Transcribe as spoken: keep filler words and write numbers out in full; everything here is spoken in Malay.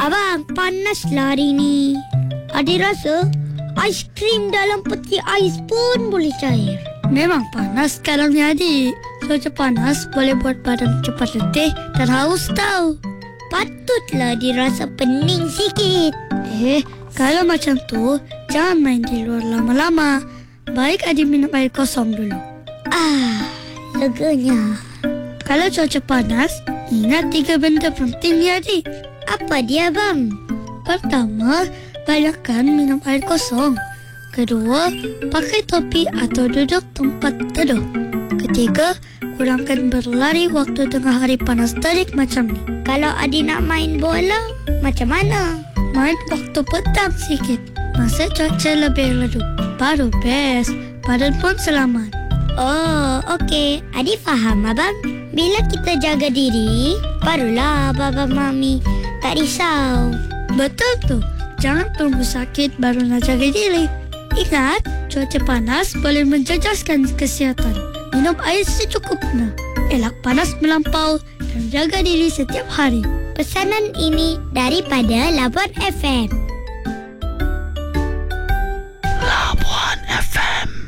Abang, panaslah hari ni. Adik rasa aiskrim dalam peti ais pun boleh cair. Memang panas sekarang ni adik. Cuaca panas boleh buat badan cepat letih dan haus tau. Patutlah dirasa pening sikit. Eh, kalau macam tu, jangan main di luar lama-lama. Baik adik minum air kosong dulu. Ah, leganya. Kalau cuaca panas, ingat tiga benda penting ya adik. Apa dia bang? Pertama, banyakkan minum air kosong. Kedua, pakai topi atau duduk tempat teduh. Ketiga, kurangkan berlari waktu tengah hari panas terik macam ni. Kalau adik nak main bola, macam mana? Main waktu petang sikit. Masa cuaca lebih redup. Baru best. Badan pun selamat. Oh, okey. Adik faham abang. Bila kita jaga diri, barulah baba mami tak risau. Betul tu. Jangan tunggu sakit baru nak jaga diri. Ingat, cuaca panas boleh menjejaskan kesihatan. Minum air secukupnya. Elak panas melampau dan jaga diri setiap hari. Pesanan ini daripada Labuan F M.